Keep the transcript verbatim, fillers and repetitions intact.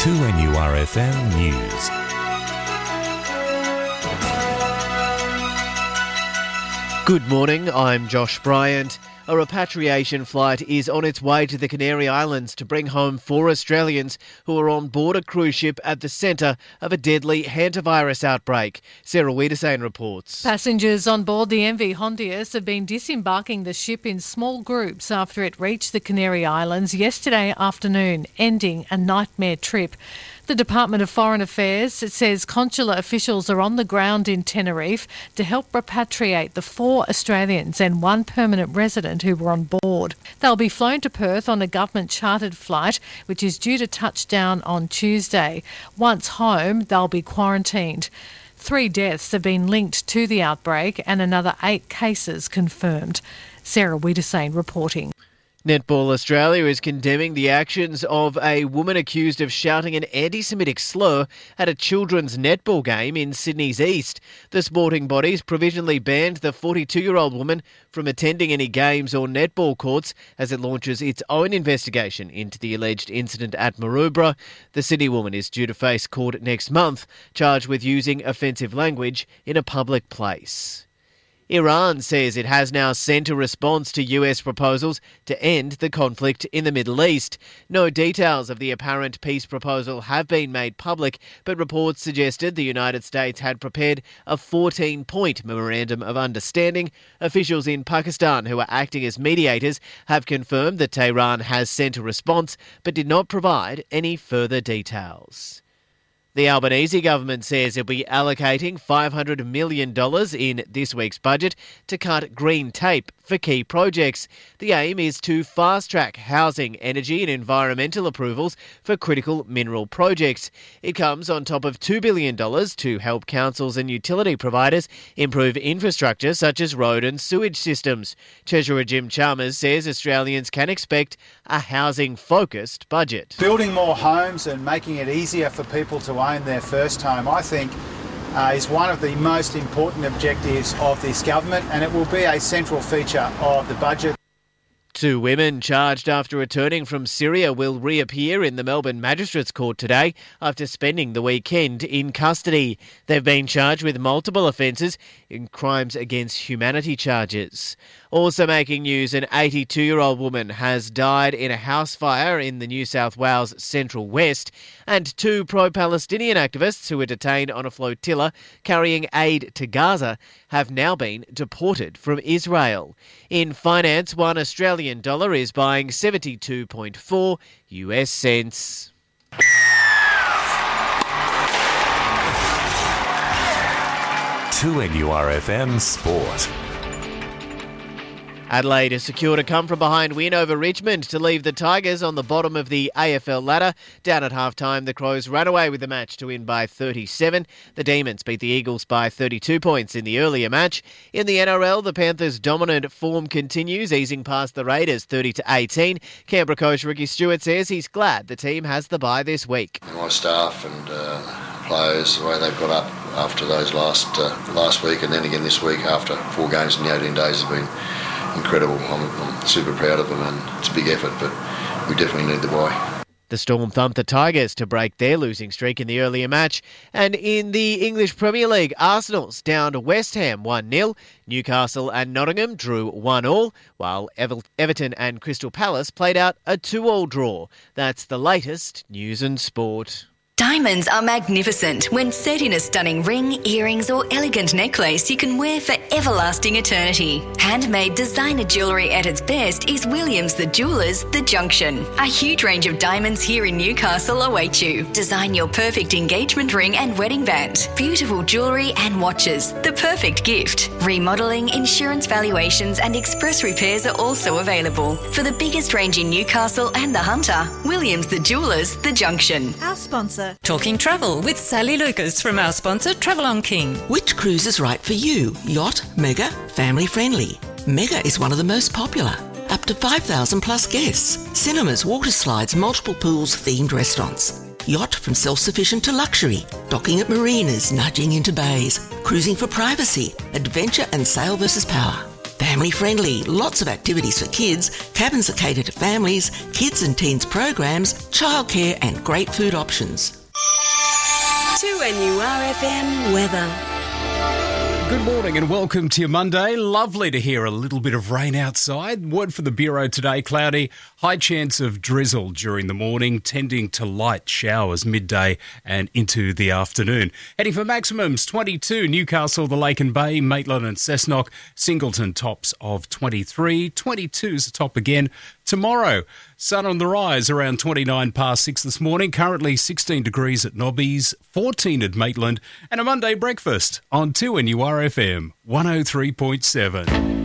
two N U R F M News. Good morning, I'm Josh Bryant. A repatriation flight is on its way to the Canary Islands to bring home four Australians who are on board a cruise ship at the centre of a deadly hantavirus outbreak. Sarah Wiedersane reports. Passengers on board the M V Hondius have been disembarking the ship in small groups after it reached the Canary Islands yesterday afternoon, ending a nightmare trip. The Department of Foreign Affairs says consular officials are on the ground in Tenerife to help repatriate the four Australians and one permanent resident who were on board. They'll be flown to Perth on a government-chartered flight, which is due to touch down on Tuesday. Once home, they'll be quarantined. Three deaths have been linked to the outbreak and another eight cases confirmed. Sarah Wiedersane reporting. Netball Australia is condemning the actions of a woman accused of shouting an anti-Semitic slur at a children's netball game in Sydney's East. The sporting bodies provisionally banned the forty-two-year-old woman from attending any games or netball courts as it launches its own investigation into the alleged incident at Maroubra. The Sydney woman is due to face court next month, charged with using offensive language in a public place. Iran says it has now sent a response to U S proposals to end the conflict in the Middle East. No details of the apparent peace proposal have been made public, but reports suggested the United States had prepared a fourteen-point memorandum of understanding. Officials in Pakistan who are acting as mediators have confirmed that Tehran has sent a response, but did not provide any further details. The Albanese government says it'll be allocating five hundred million dollars in this week's budget to cut green tape for key projects. The aim is to fast-track housing, energy and environmental approvals for critical mineral projects. It comes on top of two billion dollars to help councils and utility providers improve infrastructure such as road and sewage systems. Treasurer Jim Chalmers says Australians can expect a housing-focused budget. Building more homes and making it easier for people to own their first home, I think, uh, is one of the most important objectives of this government, and it will be a central feature of the budget. Two women charged after returning from Syria will reappear in the Melbourne Magistrates Court today after spending the weekend in custody. They've been charged with multiple offences in crimes against humanity charges. Also making news, an eighty-two-year-old woman has died in a house fire in the New South Wales Central West, and two pro-Palestinian activists who were detained on a flotilla carrying aid to Gaza have now been deported from Israel. In finance, one Australian dollar is buying seventy-two point four U S cents. two N U R F M Sport. Adelaide has secured a come-from-behind win over Richmond to leave the Tigers on the bottom of the A F L ladder. Down at half-time, the Crows ran away with the match to win by thirty-seven. The Demons beat the Eagles by thirty-two points in the earlier match. In the N R L, the Panthers' dominant form continues, easing past the Raiders thirty to eighteen. Canberra coach Ricky Stewart says he's glad the team has the bye this week. My staff and uh, players, the way they've got up after those last uh, last week and then again this week after four games in the eighteen days has been incredible. I'm, I'm super proud of them, and it's a big effort, but we definitely need the bye. The Storm thumped the Tigers to break their losing streak in the earlier match. And in the English Premier League, Arsenal's down to West Ham one nil. Newcastle and Nottingham drew one all, while Ever- Everton and Crystal Palace played out a two all draw. That's the latest news and sport. Diamonds are magnificent when set in a stunning ring, earrings or elegant necklace you can wear for everlasting eternity. Handmade designer jewellery at its best is Williams the Jewellers The Junction. A huge range of diamonds here in Newcastle await you. Design your perfect engagement ring and wedding band. Beautiful jewellery and watches. The perfect gift. Remodelling, insurance valuations and express repairs are also available. For the biggest range in Newcastle and the Hunter, Williams the Jewellers The Junction. Our sponsor. Talking travel with Sally Lucas from our sponsor Travel on King. Which cruise is right for you? Yacht, mega, family friendly? Mega is one of the most popular. Up to five thousand plus guests. Cinemas, water slides, multiple pools, themed restaurants. Yacht from self-sufficient to luxury. Docking at marinas, nudging into bays. Cruising for privacy. Adventure and sail versus power. Family Family friendly, lots of activities for kids, cabins are catered to families, kids and teens programs, childcare and great food options. two N U R F M weather. Good morning and welcome to your Monday. Lovely to hear a little bit of rain outside. Word for the Bureau today, cloudy. High chance of drizzle during the morning, tending to light showers midday and into the afternoon. Heading for maximums, twenty-two, Newcastle, the Lake and Bay, Maitland and Cessnock. Singleton tops of twenty-three. twenty-two is the top again. Tomorrow, sun on the rise around twenty-nine past six this morning. Currently sixteen degrees at Nobbies, fourteen at Maitland, and a Monday breakfast on two N U R F M one oh three point seven.